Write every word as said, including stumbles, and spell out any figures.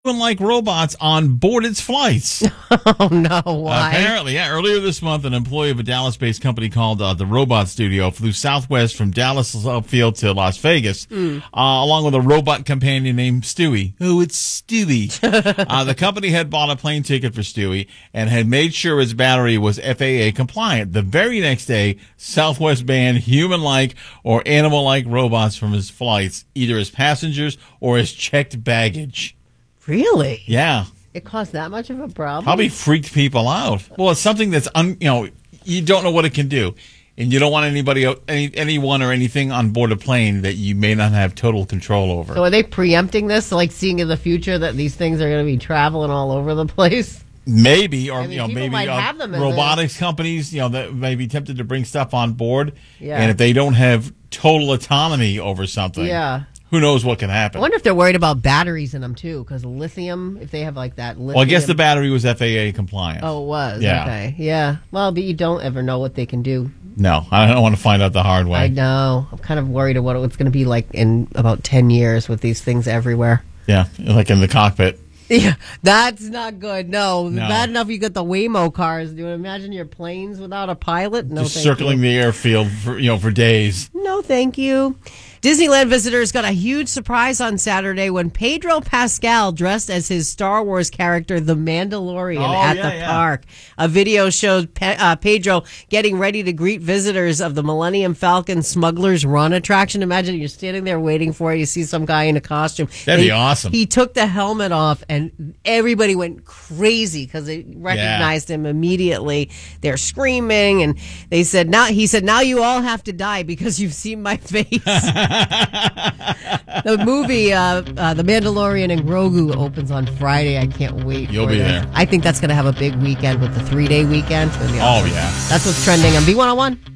like robots on board its flights. Oh, no. Why? Apparently, yeah. Earlier this month, an employee of a Dallas-based company called uh, the Robot Studio flew southwest from Dallas Field to Las Vegas, mm. uh, along with a robot companion named Stewie. Oh, it's Stewie. uh, the company had bought a plane ticket for Stewie and had made sure his battery was F A A compliant. The very next day, Southwest banned human-like or animal-like robots from his flights, either as passengers or as checked baggage. Really? Yeah. It caused that much of a problem? Probably freaked people out. Well, it's something that's, un, you know, you don't know what it can do. And you don't want anybody, any, anyone or anything on board a plane that you may not have total control over. So are they preempting this, like seeing in the future that these things are going to be traveling all over the place? Maybe, or I mean, you know, people maybe might uh, have them in robotics the... companies, you know, that may be tempted to bring stuff on board. Yeah. And if they don't have total autonomy over something, yeah. who knows what can happen. I wonder if they're worried about batteries in them, too, because lithium, if they have like that lithium. Well, I guess the battery was F A A compliant. Oh, it was? Yeah. Okay. Yeah. Well, but you don't ever know what they can do. No, I don't want to find out the hard way. I know. I'm kind of worried of what it's going to be like in about ten years with these things everywhere. Yeah, like in the cockpit. Yeah, that's not good. No, No. bad enough you got the Waymo cars. Do you imagine your planes without a pilot? No, Just thank circling you. the airfield for, you know, for days. No, thank you. Disneyland visitors got a huge surprise on Saturday when Pedro Pascal dressed as his Star Wars character, the Mandalorian, Oh, at yeah, the yeah. park. A video showed Pe- uh, Pedro getting ready to greet visitors of the Millennium Falcon Smuggler's Run attraction. Imagine you're standing there waiting for it. You see some guy in a costume. That'd he, be awesome. He took the helmet off, and everybody went crazy because they recognized him immediately. They're screaming, and they said, "Now," he said, "Now you all have to die because you've seen my face." The movie, uh, uh, The Mandalorian and Grogu, opens on Friday. I can't wait. You'll for be this. there. I think that's going to have a big weekend with the three-day weekend. It's gonna be Oh, awesome. yeah. That's what's trending on B one oh one.